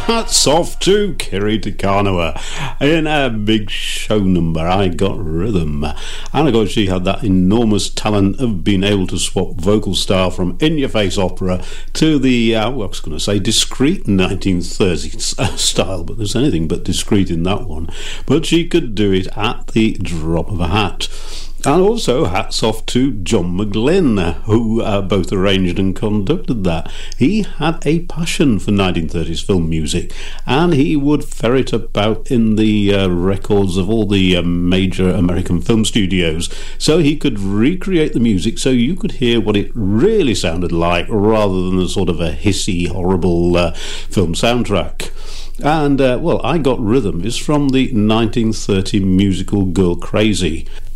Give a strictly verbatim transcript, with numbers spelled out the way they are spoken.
Hats off to Kiri Te Kanawa in a big show number, I Got Rhythm. And of course she had that enormous talent of being able to swap vocal style from in-your-face opera to the, uh, well, I was going to say discreet nineteen thirties style, but there's anything but discreet in that one. But she could do it at the drop of a hat. And also hats off to John McGlynn, who uh, both arranged and conducted that. He had a passion for nineteen thirties film music, and he would ferret about in the uh, records of all the uh, major American film studios, so he could recreate the music so you could hear what it really sounded like, rather than a sort of a hissy, horrible uh, film soundtrack. And, uh, well, I Got Rhythm is from the nineteen thirty musical Girl Crazy.